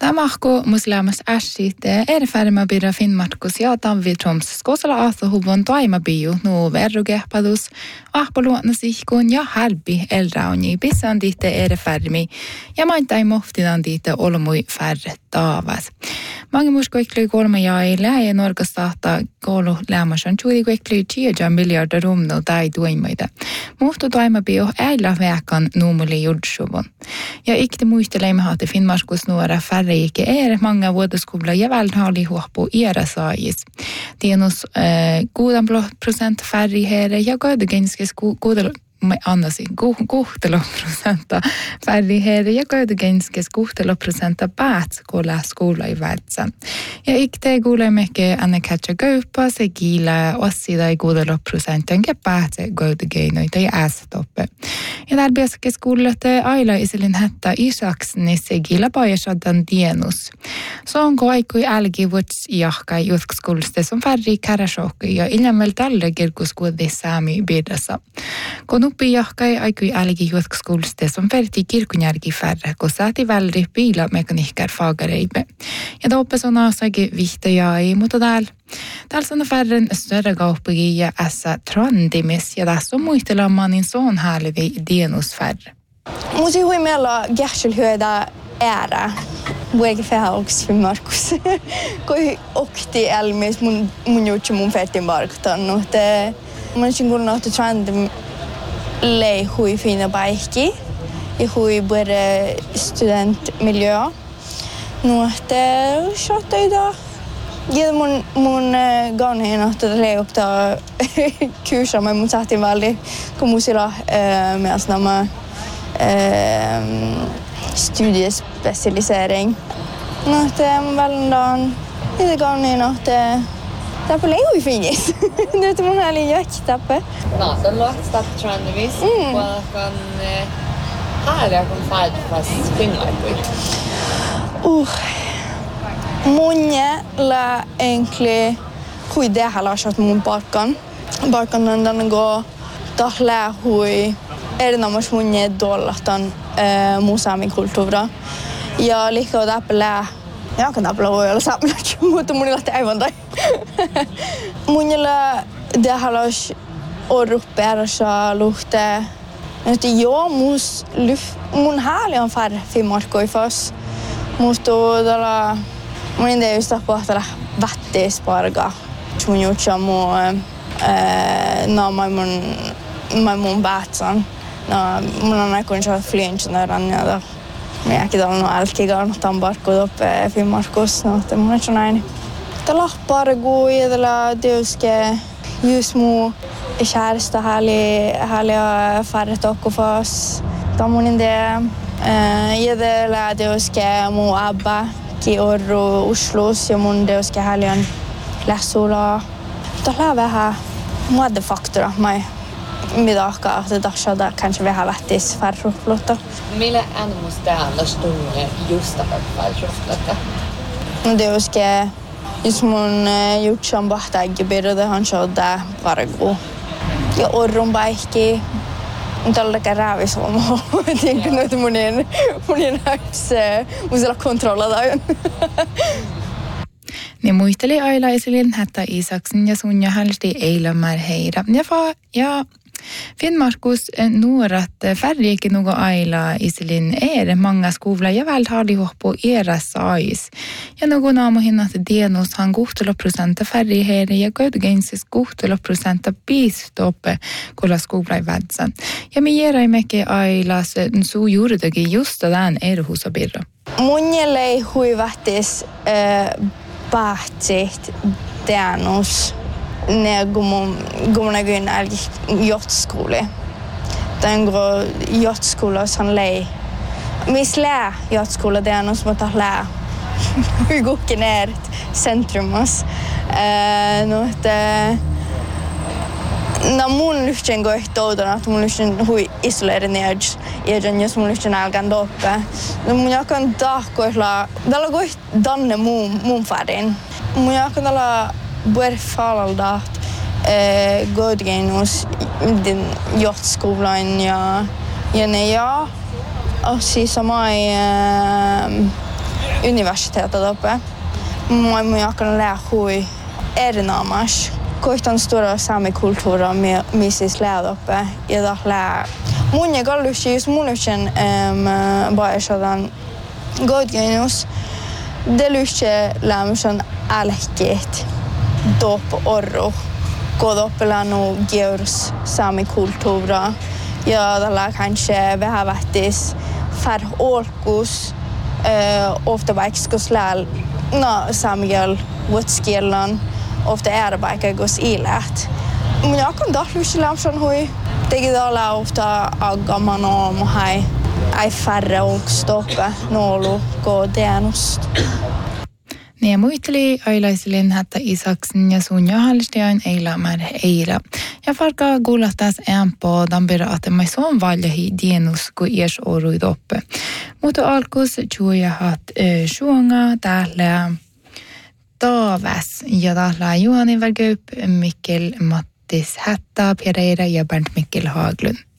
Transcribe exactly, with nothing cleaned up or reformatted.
Tamahko muslimas äsite er färma birra Finnmarkus ja tavvi Troms skosala asa huvon toima biu no verrugehpadus ahpoluotna sihkun ja halbi elrauni pissan ditte er färmi ja maintai moftinan ditte olmui färre taavas. Mange muskoiklui kolme jaile ja Norgastahta koulu lämmasan tuudikoiklui tioja miljarda rumno tai tuimaita. Muhtu toima biu äillä väkan nuumuli judsuvon. Ja ikti muisteleimme haatte Finnmarkus nuora färre Riike är många vuodeskola ja välhali huoppu iera saajis. Tienus kuusi prosent färri here ja koidugenskes kuudel me annasi kuhtelo prosenta färri here ja koidugenskes kuhtelo prosenta päät kola skola i värtsa. Ja ikte kuulemmekke anne katsa kaupa se kiila ossida i kuudelo prosenta enkä päätse koidugeinoita ja äästoppe. Ja tärbiässäkin kuulette aila isilin hättä isäksi niissä kiila pajasadan tienus. Se on kaikui älgi vuots jahkai jutkaskuuliste som färri kärasokki ja ilmel tälle kirkuskuudi saami bidassa. Kun uppi jahkai aikui älgi jutkaskuuliste som färti kirkunjärgi färre, kun saati välri piila mekanikkar fagareipe. Ja toppes on aasagi vihtajai, mutta täällä Täällä on färren större kauppagi ja ässä trandimis ja tässä on muistelemaan niin se on häälvi dienusfärre. Musi hui meillä gärsil hyödä ära. Vuoki fähauks Finnmarkus. Kui okti elmis mun mun juttu mun fettin barktan och det man sin kunna att trend lei hui fina baikki. I hui både studentmiljö. Nu det shot idag. Ja mun mun ganhin att det är upp ta kurser med mot att väldigt kommusila med att namma eh studiespecialisering. Något väldan i det ganhin att det där på leo i finis. Det är mun här i jäktappe. No, så låt start trendvis på kan här jag kan få fast Finnmark. Uh Munje la enkli hui dehalla shot mun parkan. Parkan on dan go tahla hui erinomas munje dollatan eh musami kulttuura. Ja likko täpälä. Ja kan täpälä voi olla samalla, mutta mun lähtee aivan tai. Munje la dehalla orrupersa luhte. Että jo mus lyf mun hääli on far Finnmarkoi fas. Mutta tällä mun idea just tapahtella vätteisparga. Mun jutsa mun no mä mun mä mun batsan. No mun on aikun saa flyinchina rannalla. Mä jäkin täällä no älkigaan tambarkku toppe Finnmarkus no te mun on näin. Tällä pargu ja tällä työske just mu kärsta härlig härliga färre tokkofas. Ta mun idea ja tällä työske mu abba ki orru Oslos ja mun deuske häljan lässulla. Tällä vähän muodefaktora mai midaka että tässä kanske vähän lähtis färruflotta. Millä animus täällä stunne just färruflotta? No deuske just mun jutsan bahtaigi birde han shodda vargu. Ja orrun baikki tällä kärävis on. Tänkin että munin munin häpse musella kontrollata. Niin muisteli aila isilin hättä Isaksen ja Sunja hälsti eilämär heira. Ja fa ja Finnmarkus nuorat färrikin nugo aila isilin er många skola ja väl har de hoppo era sais. Ja nugo namo hinnat dienos han kuhtelo prosenta färri here ja koidugensis kuhtelo prosenta bistoppe kolla skola i vädsan. Ja me gerai meke ailas su juurdakin just tämän erhusabirra. Munjelle hui vähtis päätsit dienos. Ne gumon gumonagyn älgi jotskole. Tängo jotskola san lei. Mis lä jotskola det är något som att lä. Hur går ner centrumas. Eh något när mun lyften går då att mun lyften hui isolerad ner. Jag den just mun lyften algan uppe. Mun jag kan ta kolla. Dalla går danne mun mun färden. Mun jag kan dalla bör falla eh godgenus den jotskolan ja ja ne ja och så som jag universitetet där uppe. Man må kunna lära hui erinomaisesti. Koitan stora saamikulttuuria missä lähdö uppe. Ja da lää. Mun ja kallusi, jos mun yksin baesadan godgenus. Det lyser lämsen älkeet dop orro. Kodopela nu görs saamikulttuuria. Ja tällä kanske vähävähtis för olkus uh, ofta växkos lääl no saamiel vuotskiellan ofta ääräväikägos ilät. Mun jakon dahlusi lämsen hui tegidalla ofta aggaman om hai ei färre olkstoppe nolu kodenust. Ne muisteli ailaisillin hättä Isaksen ja sun johallisten eilämär eira. Ja farka kuulahtas äänpå dambira att mai son valjahi dienus ku ies oruid oppe. Mutta alkus juoja hat suonga täällä Taaväs ja täällä Juhani Vergöp, Mikkel Mattis Hätta, Pereira ja Bernt Mikkel Haglund.